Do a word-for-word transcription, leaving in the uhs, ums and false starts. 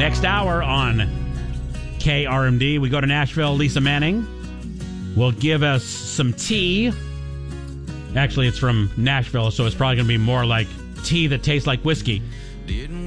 Next hour on K R M D, we go to Nashville. Lisa Manning will give us some tea. Actually, it's from Nashville, so it's probably going to be more like tea that tastes like whiskey.